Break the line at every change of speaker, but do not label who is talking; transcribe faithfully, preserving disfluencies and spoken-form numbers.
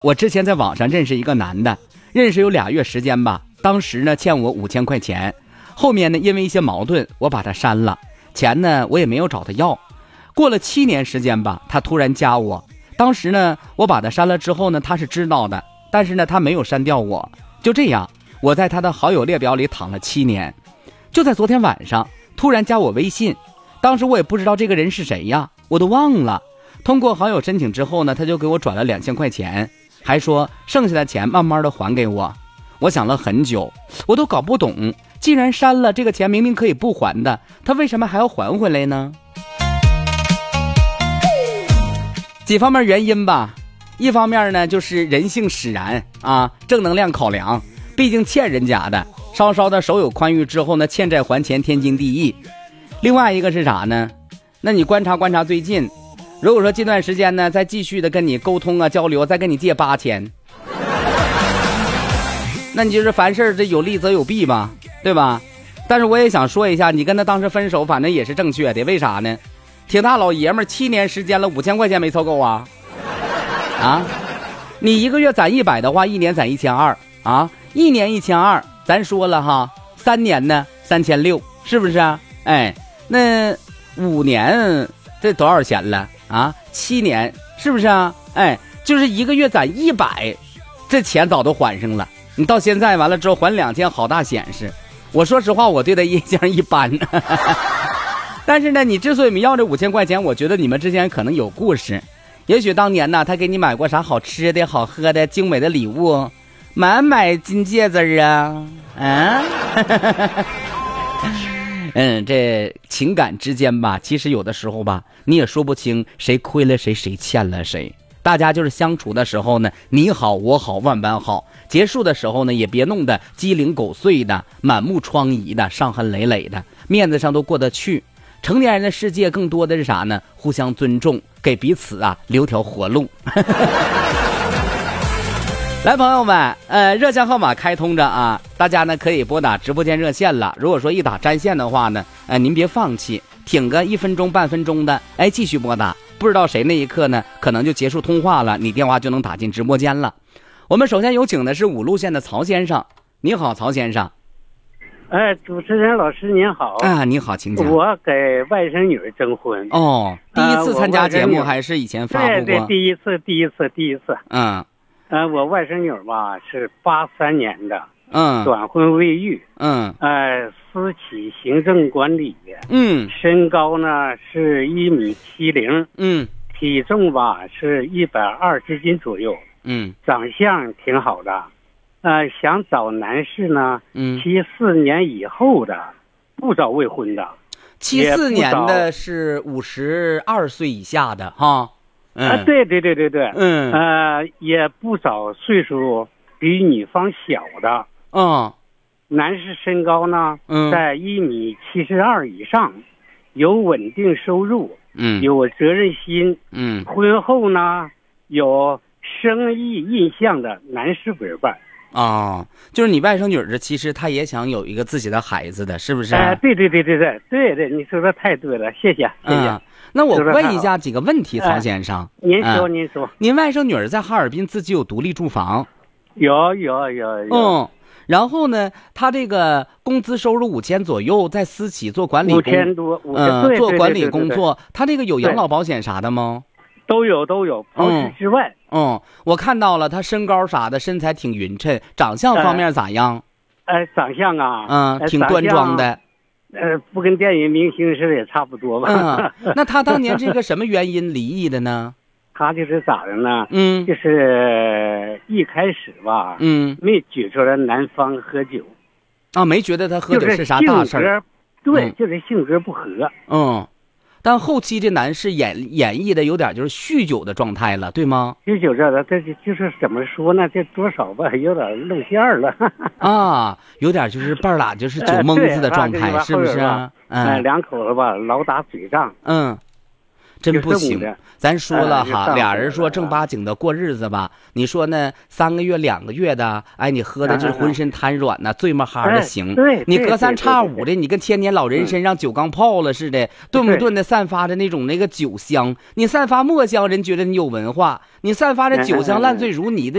我之前在网上认识一个男的，认识有俩月时间吧，当时呢欠我五千块钱，后面呢因为一些矛盾我把他删了，钱呢我也没有找他要。过了七年时间吧，他突然加我，当时呢我把他删了之后呢，他是知道的，但是呢他没有删掉我。就这样，我在他的好友列表里躺了七年。就在昨天晚上突然加我微信，当时我也不知道这个人是谁呀，我都忘了。通过好友申请之后呢，他就给我转了两千块钱，还说剩下的钱慢慢的还给我。我想了很久，我都搞不懂，既然删了这个钱明明可以不还的，他为什么还要还回来呢？几方面原因吧，一方面呢就是人性使然啊，正能量考量，毕竟欠人家的，稍稍的手有宽裕之后呢，欠债还钱天经地义。另外一个是啥呢？那你观察观察最近，如果说这段时间呢再继续的跟你沟通啊交流，再跟你借八千，那你就是凡事这有利则有弊吧，对吧？但是我也想说一下，你跟他当时分手反正也是正确的，为啥呢？挺大老爷们儿，七年时间了，五千块钱没凑够啊！啊，你一个月攒一百的话，一年攒一千二啊，一年一千二，咱说了哈，三年呢三千六，是不是啊？哎，那五年这多少钱了啊？七年是不是啊？哎，就是一个月攒一百，这钱早都还上了。你到现在完了之后还两千，好大显示。我说实话，我对他印象一般。但是呢，你之所以没要这五千块钱，我觉得你们之间可能有故事。也许当年呢，他给你买过啥好吃的、好喝的、精美的礼物，买买金戒指啊，啊，嗯，这情感之间吧，其实有的时候吧，你也说不清谁亏了谁，谁欠了谁。大家就是相处的时候呢，你好我好万般好，结束的时候呢，也别弄得鸡零狗碎的、满目疮痍的、伤痕累累的，面子上都过得去。成年人的世界更多的是啥呢？互相尊重，给彼此啊留条活路。来，朋友们，呃，热线号码开通着啊，大家呢可以拨打直播间热线了。如果说一打占线的话呢，呃，您别放弃，挺个一分钟半分钟的，哎，继续拨打。不知道谁那一刻呢，可能就结束通话了，你电话就能打进直播间了。我们首先有请的是五路线的曹先生，你好，曹先生。
哎，主持人老师您好
啊，你好，请讲。
我给外甥女儿征婚。
哦，第一次参加节目、呃、还是以前发布过？
对对，第一次，第一次，第一次。
嗯，
呃，我外甥女儿吧是八三年的，
嗯，
短婚未育，
嗯，
呃，私企行政管理，
嗯，
身高呢是一米七零，
嗯，体
重吧是一百二十斤左右，
嗯，
长相挺好的。呃，想找男士呢，
嗯，
七四年以后的，不找未婚的。
七四年的是五十二岁以下的哈。嗯、
啊，对对对对对，
嗯，
呃，也不找岁数比女方小的。
嗯，
男士身高呢，
嗯，
在一米七十二以上，有稳定收入，
嗯，
有责任心，
嗯，
婚后呢有生意印象的男士为伴。
啊、哦，就是你外甥女儿，其实她也想有一个自己的孩子的，是不是？
哎、呃，对对对对对对对，你说的太对了，谢谢谢谢。
嗯，那我问一下几个问题，曹先生。
哎、您说、
嗯、
您说。
您外甥女儿在哈尔滨自己有独立住房？
有有有有。
嗯，然后呢，她这个工资收入五千左右，在私企做管理工，
五千多，五千、
嗯、
对
做管理工作。她这个有养老保险啥的吗？
都有都有，除此之外。
嗯，我看到了，他身高啥的，身材挺匀称，长相方面咋样？
呃，呃长相啊，
嗯，挺端庄的。
呃，不跟电影明星似的也差不多吧。
嗯，那他当年是个什么原因离异的呢？
他就是咋的呢？
嗯，
就是一开始吧，
嗯，
没觉出来男方喝酒。
啊，没觉得他喝酒是啥大事儿？
对、
嗯，
就是性格不合。
嗯。但后期这男士演演绎的有点就是酗酒的状态了，对吗？
酗酒这的，这就是怎么说呢？这多少吧，有点露馅了。
啊，有点就是半拉就是酒蒙子的状态，呃、是不是？
嗯、呃，两口子吧，老打嘴仗。
嗯， 真不行。咱说了哈，
呃、
俩人说正八经的过日子吧，你说呢？三个月、两个月的，哎，你喝的这浑身瘫软呐、啊，醉么哈的行。
对，
你隔三差五的，你跟千年老人身上酒缸泡了似的，顿不顿的散发着那种那个酒香。你散发墨香，人觉得你有文化；你散发着酒香，烂醉如泥的。